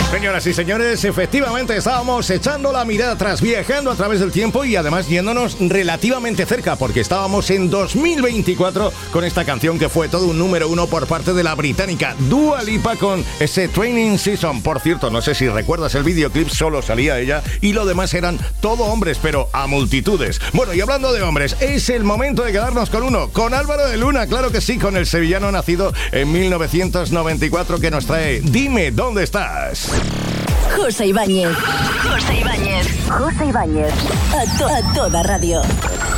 Señoras y señores, efectivamente estábamos echando la mirada atrás, viajando a través del tiempo y además yéndonos relativamente cerca, porque estábamos en 2024 con esta canción que fue todo un número uno por parte de la británica Dua Lipa con ese Training Season. Por cierto, no sé si recuerdas el videoclip, solo salía ella y lo demás eran todo hombres, pero a multitudes. Bueno, y hablando de hombres, es el momento de quedarnos con uno, con Álvaro de Luna, claro que sí, con el sevillano nacido en 1994 que nos trae Dime dónde estás. José Ibáñez. José Ibáñez. A toda radio.